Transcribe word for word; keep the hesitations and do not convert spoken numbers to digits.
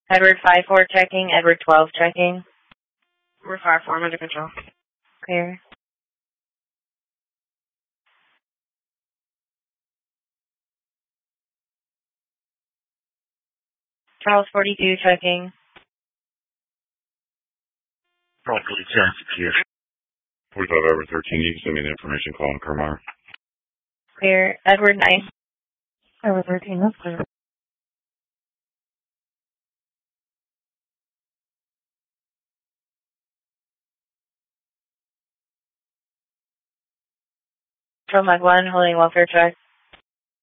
Edward five four checking. Edward twelve checking. We're five four, I'm under control. Clear. Charles forty-two checking. Charles forty-two, execute. forty-five Edward thirteen, you can send me the information call on Kermar. Clear. Edward nine. Edward thirteen, that's clear. Control Mag one, holding welfare check.